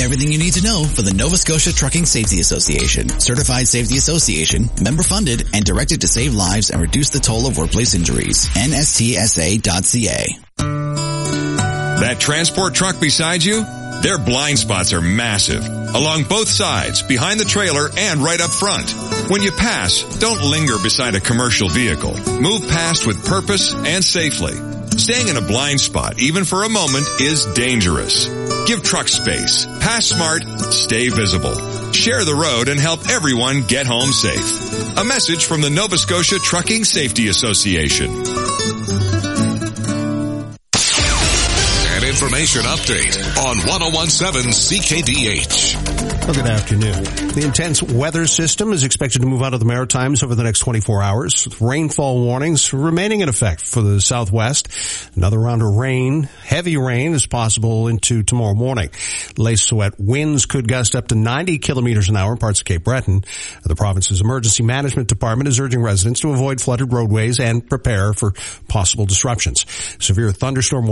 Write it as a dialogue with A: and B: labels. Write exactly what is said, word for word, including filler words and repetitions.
A: everything you need to know for the Nova Scotia Trucking Safety Association. Certified Safety Association, member funded, and directed to save lives and reduce the toll of workplace injuries. N S T S A dot C A.
B: That transport truck beside you? Their blind spots are massive. Along both sides, behind the trailer, and right up front. When you pass, don't linger beside a commercial vehicle. Move past with purpose and safely. Staying in a blind spot, even for a moment, is dangerous. Give truck space. Pass smart. Stay visible. Share the road and help everyone get home safe. A message from the Nova Scotia Trucking Safety Association.
C: Information update on ten seventeen C K D H.
D: Well, good afternoon. The intense weather system is expected to move out of the Maritimes over the next twenty-four hours, with rainfall warnings remaining in effect for the southwest. Another round of rain, heavy rain, is possible into tomorrow morning. Lace to wet winds could gust up to ninety kilometers an hour in parts of Cape Breton. The province's emergency management department is urging residents to avoid flooded roadways and prepare for possible disruptions. Severe thunderstorm